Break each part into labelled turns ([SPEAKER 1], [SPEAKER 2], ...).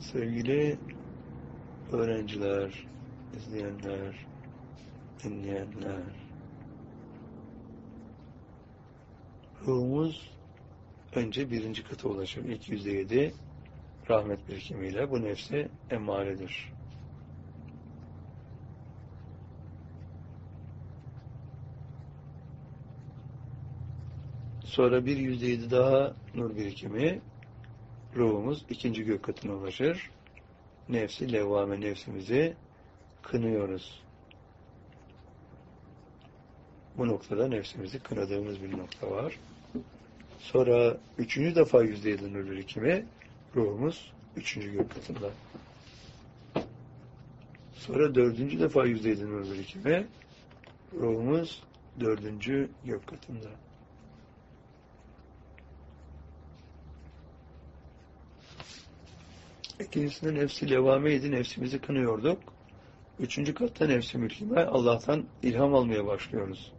[SPEAKER 1] Sevgili öğrenciler, izleyenler, dinleyenler, ruhumuz önce birinci kata ulaşır. İlk %7 rahmet birikimiyle bu nefsi emmaredir. Sonra bir %7 daha nur birikimi, ruhumuz ikinci gök katına ulaşır. Nefsi levvame, nefsimizi kınıyoruz. Bu noktada nefsimizi kınadığımız bir nokta var. Sonra üçüncü defa %7 nur birikimi, ruhumuz üçüncü gök katında. Sonra dördüncü defa %7 nur birikimi, ruhumuz dördüncü gök katında. İkincisinde nefsi levameydi, nefsimizi kınıyorduk. Üçüncü katta nefsi mülkime, Allah'tan ilham almaya başlıyoruz.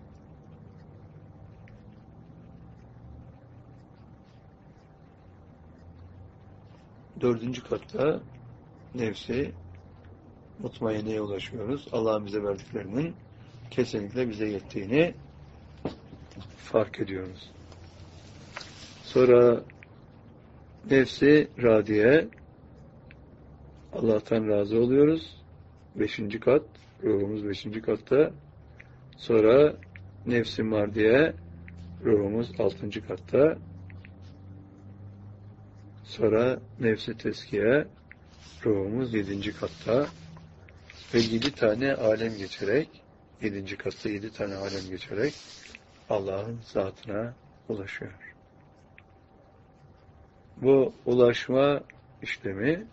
[SPEAKER 1] Dördüncü katta nefsi mutmainneye ulaşıyoruz. Allah'ın bize verdiklerinin kesinlikle bize yettiğini fark ediyoruz. Sonra nefsi radiye, Allah'tan razı oluyoruz. Beşinci kat, ruhumuz beşinci katta. Sonra nefsi mardiye, ruhumuz altıncı katta. Sonra nefsi teskiye, ruhumuz yedinci katta. Ve 7 tane alem geçerek, 7. katta 7 tane alem geçerek Allah'ın zatına ulaşıyor. Bu ulaşma işlemi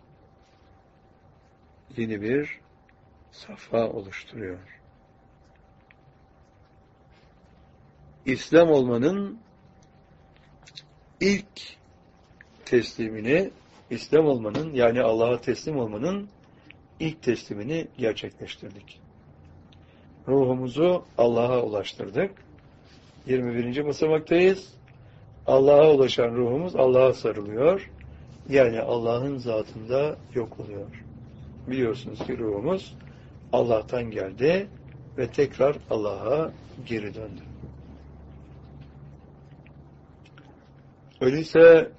[SPEAKER 1] yeni bir safha oluşturuyor. İslam olmanın ilk teslimini, İslam olmanın yani Allah'a teslim olmanın ilk teslimini gerçekleştirdik. Ruhumuzu Allah'a ulaştırdık. 21. basamaktayız. Allah'a ulaşan ruhumuz Allah'a sarılıyor. Yani Allah'ın zatında yok oluyor. Biliyorsunuz ki ruhumuz Allah'tan geldi ve tekrar Allah'a geri döndü. Öyleyse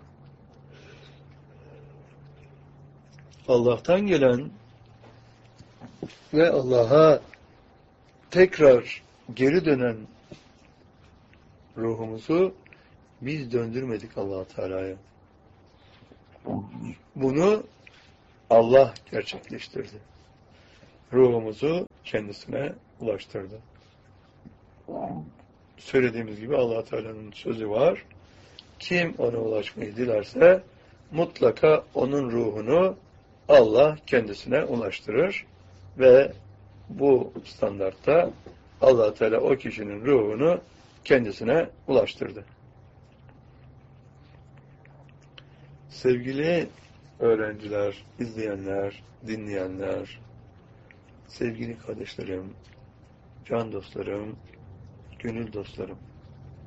[SPEAKER 1] Allah'tan gelen ve Allah'a tekrar geri dönen ruhumuzu biz döndürmedik Allah-u Teala'ya. Bunu Allah gerçekleştirdi. Ruhumuzu kendisine ulaştırdı. Söylediğimiz gibi Allah-u Teala'nın sözü var. Kim ona ulaşmayı dilerse mutlaka onun ruhunu Allah kendisine ulaştırır ve bu standartta Allah Teala o kişinin ruhunu kendisine ulaştırdı. Sevgili öğrenciler, izleyenler, dinleyenler, sevgili kardeşlerim, can dostlarım, gönül dostlarım.